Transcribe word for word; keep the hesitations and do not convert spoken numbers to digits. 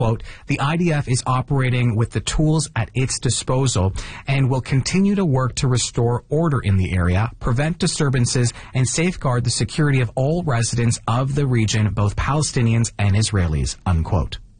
quote, the I D F is operating with the tools at its disposal and will continue to work to restore order in the area, prevent disturbances, and safeguard the security of all residents of the region, both Palestinians and Israelis, unquote.